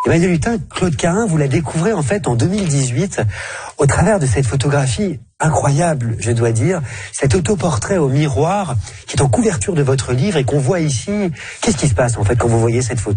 Emmanuel Hutin, Claude Carin, vous la découvrez en fait en 2018 au travers de cette photographie incroyable, je dois dire, cet autoportrait au miroir qui est en couverture de votre livre et qu'on voit ici. Qu'est-ce qui se passe en fait quand vous voyez cette photo ?